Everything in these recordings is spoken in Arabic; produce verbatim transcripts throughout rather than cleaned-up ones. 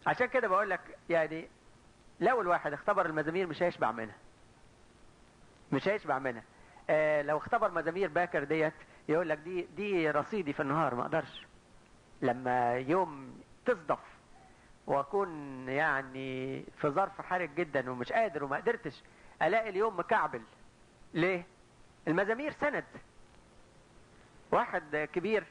عشان كده بقول لك يعني لو الواحد اختبر المزامير مش هيشبع منها، مش هيشبع منها. آه لو اختبر مزامير باكر ديت يقول لك دي دي رصيدي في النهار، ما اقدرش لما يوم تصدف واكون يعني في ظرف حرج جدا ومش قادر وما قدرتش الاقي اليوم مكعبل. ليه؟ المزامير سند. واحد كبير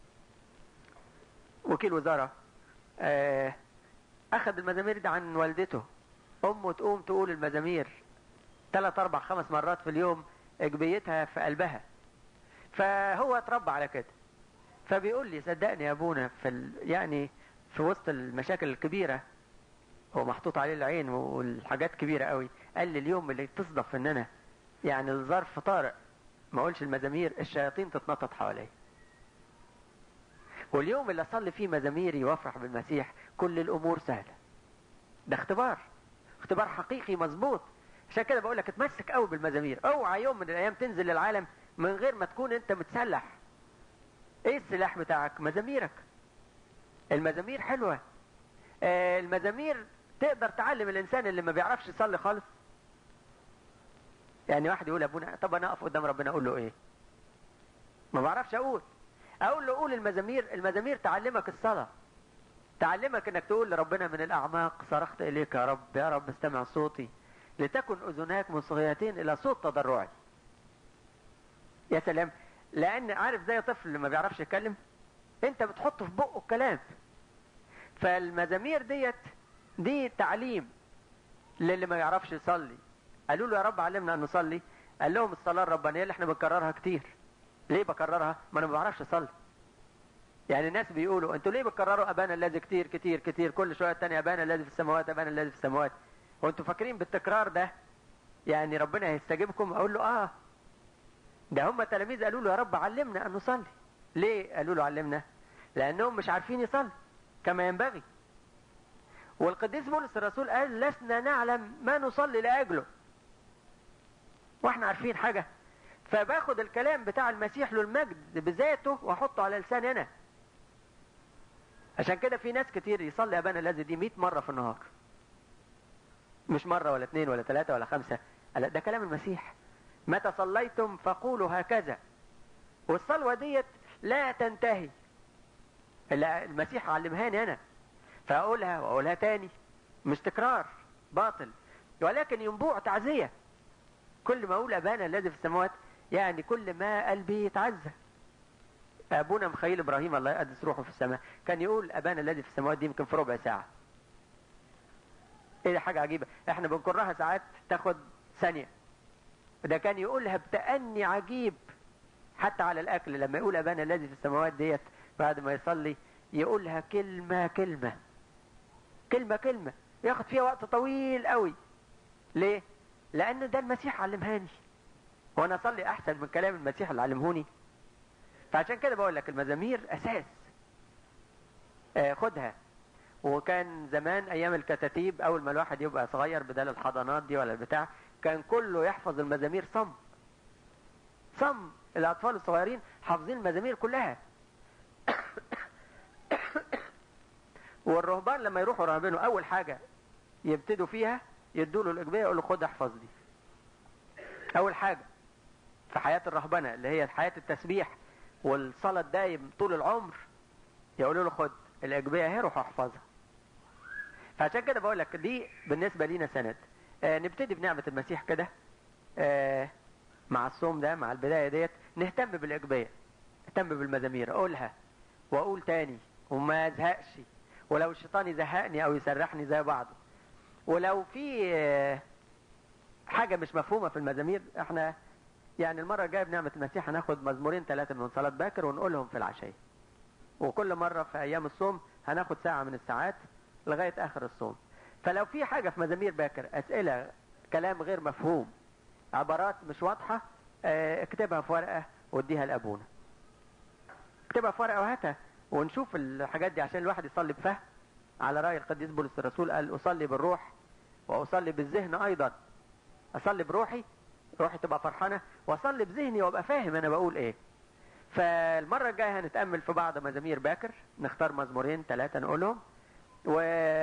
وكيل وزارة آه اخذ المزامير دي عن والدته، امه تقوم تقول المزامير ثلاث اربع خمس مرات في اليوم، اجبيتها في قلبها، فهو اتربى على كده. فبيقول لي صدقني يا ابونا في ال... يعني في وسط المشاكل الكبيرة هو محطوط عليه العين والحاجات كبيرة قوي، قال لي اليوم اللي تصدف ان انا يعني الظرف طارئ ما اقولش المزامير الشياطين تتنطط حواليا، واليوم اللي اصلي فيه مزاميري وافرح بالمسيح كل الامور سهلة. ده اختبار، اختبار حقيقي مظبوط. عشان كده بقول لك اتمسك قوي بالمزامير، اوعى يوم من الايام تنزل للعالم من غير ما تكون انت متسلح. ايه السلاح بتاعك؟ مزاميرك. المزامير حلوة. آه المزامير تقدر تعلم الانسان اللي ما بيعرفش يصلي خالص. يعني واحد يقول ابونا طب انا اقف قدام ربنا اقول له ايه؟ ما بعرفش اقول. اقول له قول المزامير. المزامير تعلمك الصلاة، تعلمك انك تقول لربنا من الاعماق صرخت اليك يا رب، يا رب استمع صوتي لتكن اذناك مصغيتين الى صوت تضرعي. يا سلام. لان عارف زي طفل اللي ما بيعرفش يتكلم، انت بتحط في بقه الكلام. فالمزامير ديت دي تعليم للي ما يعرفش يصلي. قالوا له يا رب علمنا ان نصلي، قال لهم الصلاة الربانية اللي احنا بنكررها كتير. ليه بكررها؟ ما انا ما بعرفش اصلي. يعني الناس بيقولوا انتوا ليه بتكرروا ابانا الذي كتير كتير كتير كل شويه الثانيه ابانا الذي في السماوات ابانا الذي في السماوات؟ وانتوا فاكرين بالتكرار ده يعني ربنا هيستجيبكم؟ اقول له اه، ده هم تلاميذ قالوا له يا رب علمنا ان نصلي. ليه قالوا له علمنا؟ لانهم مش عارفين يصلي كما ينبغي. والقديس بولس الرسول قال لسنا نعلم ما نصلي لاجله، واحنا عارفين حاجه؟ فباخد الكلام بتاع المسيح له المجد بذاته واحطه على لساني انا. عشان كده في ناس كتير يصلي ابانا الذي دي مئة مرة في النهار، مش مرة ولا اثنين ولا ثلاثة ولا خمسة. ده كلام المسيح، متى صليتم فقولوا هكذا. والصلوة ديت لا تنتهي، المسيح علمهاني انا فاقولها واقولها تاني، مش تكرار باطل ولكن ينبوع تعزية. كل ما اقول ابانا الذي في السماوات يعني كل ما قلبي يتعزى. ابونا مخيل ابراهيم الله يقدس روحه في السماء كان يقول ابانا الذي في السماوات دي يمكن في ربع ساعة. ايه ده حاجة عجيبة، احنا بنكرها ساعات تاخد ثانية، ده كان يقولها بتأني عجيب. حتى على الاكل لما يقول ابانا الذي في السماوات ديت بعد ما يصلي يقولها كلمة كلمة كلمة كلمة، ياخد فيها وقت طويل قوي. ليه؟ لان ده المسيح علمهاني، وانا اصلي احسن من كلام المسيح اللي علمهوني؟ فعشان كده بقول لك المزامير اساس. آه خدها. وكان زمان ايام الكتاتيب اول ما الواحد يبقى صغير بدل الحضانات دي ولا البتاع كان كله يحفظ المزامير صم صم. الاطفال الصغيرين حافظين المزامير كلها. والرهبان لما يروحوا راهبينه اول حاجة يبتدوا فيها يدوا له الاجبية يقول له خد احفظ دي. اول حاجة في حياة الرهبنة اللي هي حياة التسبيح والصلاة الدايم طول العمر يقولوا له خد الاجبية اهي روح احفظها. فعشان كده بقول لك دي بالنسبة لينا سند. آه نبتدي بنعمة المسيح كده آه مع الصوم ده مع البداية ديت نهتم بالاجبية، نهتم بالمزامير، اقولها واقول تاني وما ازهقش، ولو الشيطان يزهقني او يسرحني زي بعضه. ولو في آه حاجة مش مفهومة في المزامير احنا يعني المرة الجاية بنعمة المسيح هناخد مزمورين ثلاثة من صلاة باكر ونقولهم في العشاء، وكل مرة في ايام الصوم هناخد ساعة من الساعات لغاية اخر الصوم. فلو في حاجة في مزامير باكر اسئلة كلام غير مفهوم عبارات مش واضحة اه اكتبها في ورقة واديها لابونا، اكتبها في ورقة وهاتها ونشوف الحاجات دي عشان الواحد يصلي بفهم. على رأي القديس بولس الرسول قال اصلي بالروح واصلي بالذهن ايضا. اصلي بروحي روحي تبقى فرحانة، واصلي بذهني وابقى فاهم انا بقول ايه. فالمرة الجاية هنتأمل في بعض مزامير باكر، نختار مزمورين ثلاثة نقولهم و